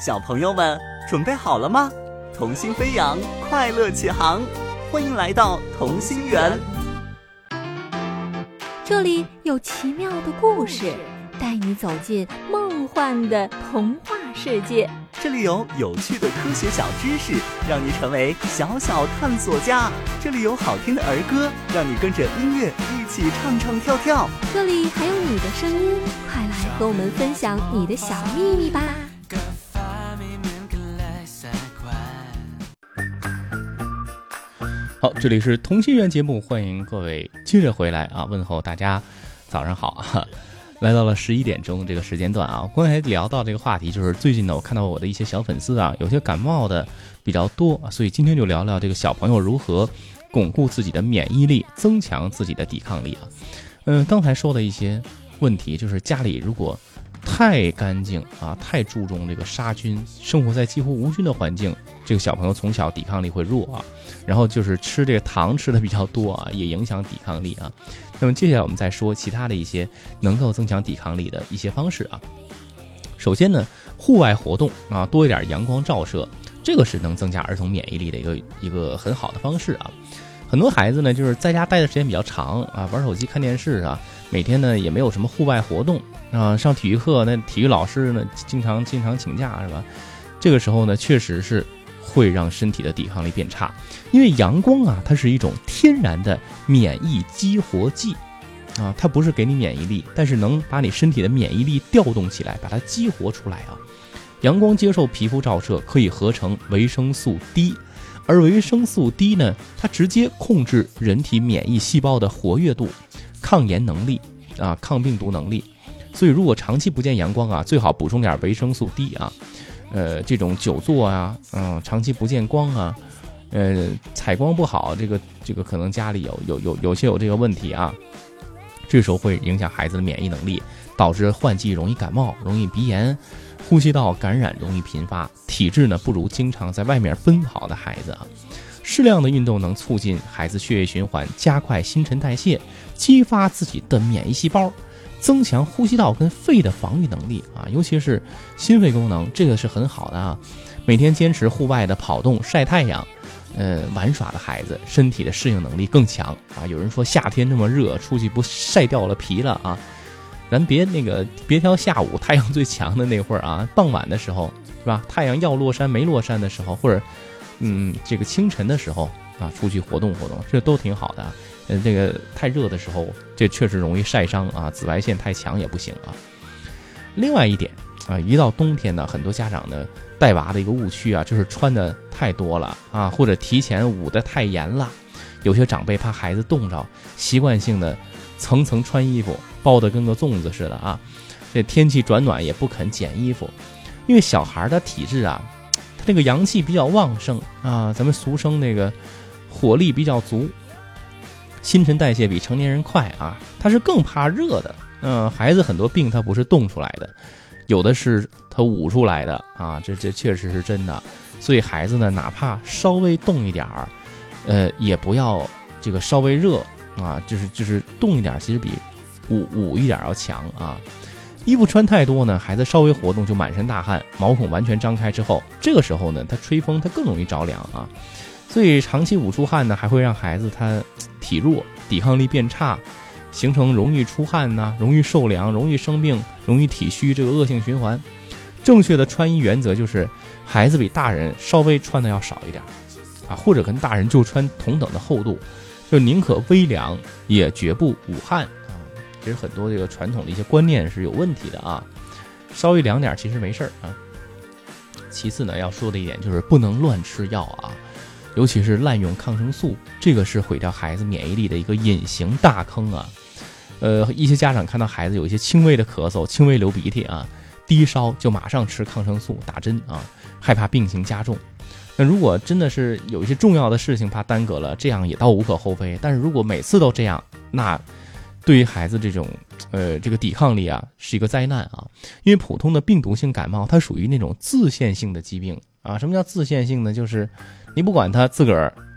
小朋友们准备好了吗？童心飞扬，快乐启航，欢迎来到童心园。 这里有奇妙的故事，带你走进梦幻的童话世界。 这里有有趣的科学小知识，让你成为小小探索家。这里有好听的儿歌，让你跟着音乐一起唱唱跳跳。 这里还有你的声音，快来和我们分享你的小秘密吧。 好，这里是同心圆节目，欢迎各位接着回来啊！问候大家早上好啊！来到了11点钟这个时间段啊，刚才聊到这个话题，就是最近呢，我看到我的一些小粉丝啊，有些感冒的比较多，所以今天就聊聊这个小朋友如何巩固自己的免疫力，增强自己的抵抗力啊。刚才说的一些问题，就是家里如果太干净啊，太注重这个杀菌，生活在几乎无菌的环境，这个小朋友从小抵抗力会弱啊。然后就是吃这个糖吃的比较多啊，也影响抵抗力啊。那么接下来我们再说其他的一些能够增强抵抗力的一些方式啊。首先呢，户外活动啊，多一点阳光照射，这个是能增加儿童免疫力的一个很好的方式啊。很多孩子呢，就是在家待的时间比较长啊，玩手机看电视啊，每天呢也没有什么户外活动啊，上体育课那体育老师呢经常请假是吧？这个时候呢，确实是会让身体的抵抗力变差，因为阳光啊，它是一种天然的免疫激活剂啊，它不是给你免疫力，但是能把你身体的免疫力调动起来，把它激活出来啊。阳光接受皮肤照射，可以合成维生素 D， 而维生素 D 呢，它直接控制人体免疫细胞的活跃度、抗炎能力啊、抗病毒能力。所以如果长期不见阳光啊，最好补充点维生素 D 啊。这种久坐啊，长期不见光啊，采光不好，这个可能家里有些有这个问题啊，这时候会影响孩子的免疫能力，导致换季容易感冒、容易鼻炎、呼吸道感染容易频发，体质呢不如经常在外面奔跑的孩子啊。适量的运动能促进孩子血液循环，加快新陈代谢，激发自己的免疫细胞，增强呼吸道跟肺的防御能力啊，尤其是心肺功能，这个是很好的啊。每天坚持户外的跑动、晒太阳、玩耍的孩子，身体的适应能力更强啊。有人说夏天这么热，出去不晒掉了皮了啊？咱别挑下午太阳最强的那会儿啊，傍晚的时候是吧？太阳要落山没落山的时候，或者这个清晨的时候啊，出去活动活动，这都挺好的啊。这个太热的时候，这确实容易晒伤啊，紫外线太强也不行啊。另外一点啊，一到冬天呢，很多家长呢带娃的一个误区啊，就是穿的太多了啊，或者提前捂得太严了。有些长辈怕孩子冻着，习惯性的层层穿衣服，包得跟个粽子似的啊。这天气转暖也不肯减衣服，因为小孩的体质啊，他这个阳气比较旺盛啊，咱们俗称那个火力比较足。新陈代谢比成年人快啊，他是更怕热的。孩子很多病他不是冻出来的，有的是他捂出来的啊，这确实是真的。所以孩子呢，哪怕稍微冻一点也不要这个稍微热啊，就是冻一点，其实比捂一点要强啊。衣服穿太多呢，孩子稍微活动就满身大汗，毛孔完全张开之后，这个时候呢，他吹风他更容易着凉啊。所以长期捂出汗呢，还会让孩子他体弱，抵抗力变差，形成容易出汗呐、容易受凉、容易生病、容易体虚这个恶性循环。正确的穿衣原则就是，孩子比大人稍微穿的要少一点啊，或者跟大人就穿同等的厚度，就宁可微凉也绝不捂汗啊。其实很多这个传统的一些观念是有问题的啊，稍微凉点其实没事啊。其次呢，要说的一点就是不能乱吃药啊。尤其是滥用抗生素，这个是毁掉孩子免疫力的一个隐形大坑啊。一些家长看到孩子有一些轻微的咳嗽、轻微流鼻涕啊、低烧，就马上吃抗生素打针啊，害怕病情加重。那如果真的是有一些重要的事情怕耽搁了，这样也倒无可厚非。但是如果每次都这样，那对于孩子这种这个抵抗力啊是一个灾难啊。因为普通的病毒性感冒它属于那种自限性的疾病啊。什么叫自限性呢？就是你不管他自个儿